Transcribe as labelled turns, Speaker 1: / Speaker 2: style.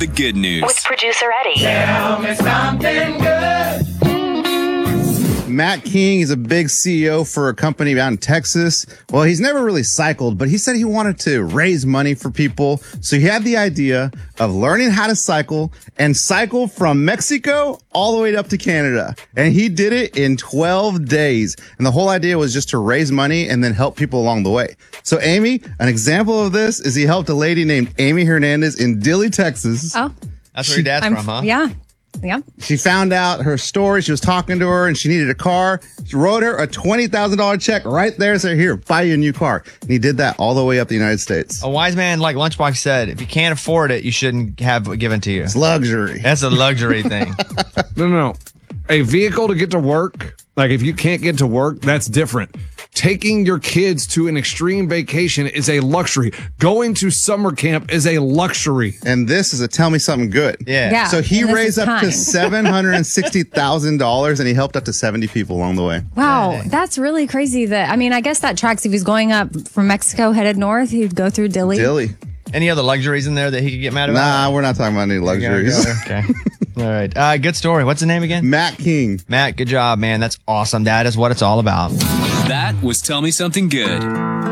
Speaker 1: The good news.
Speaker 2: With producer Eddie.
Speaker 3: Tell me something good.
Speaker 4: Matt King is a big CEO for a company out in Texas. Well, he's never really cycled, but he said he wanted to raise money for people. So he had the idea of learning how to cycle and cycle from Mexico all the way up to Canada. And he did it in 12 days. And the whole idea was just to raise money and then help people along the way. So Amy, an example of this is he helped a lady named Amy Hernandez in Dilley, Texas.
Speaker 5: Oh,
Speaker 6: That's where your dad's from, huh?
Speaker 5: yeah. Yeah.
Speaker 4: She found out her story. She was talking to her and she needed a car. She wrote her a $20,000 check right there. Said, here, buy you a new car. And he did that all the way up the United States.
Speaker 6: A wise man like Lunchbox said, if you can't afford it, you shouldn't have it given to you.
Speaker 4: It's luxury.
Speaker 6: That's a luxury thing.
Speaker 7: No. A vehicle to get to work, like if you can't get to work, that's different. Taking your kids to an extreme vacation is a luxury. Going to summer camp is a luxury.
Speaker 4: And this is a tell me something good.
Speaker 6: Yeah.
Speaker 4: So he
Speaker 5: and this
Speaker 4: raised
Speaker 5: is
Speaker 4: up to
Speaker 5: kind.
Speaker 4: $760,000 and he helped up to 70 people along the way.
Speaker 5: Wow, that's really crazy. I guess that tracks. If he's going up from Mexico headed north, he'd go through Dilley.
Speaker 4: Dilly.
Speaker 6: Any other luxuries in there that he could get mad about?
Speaker 4: Nah, we're not talking about any luxuries.
Speaker 6: Okay. All right. Good story. What's the name again?
Speaker 4: Matt King.
Speaker 6: Matt, good job, man. That's awesome. That is what it's all about.
Speaker 1: That was Tell Me Something Good.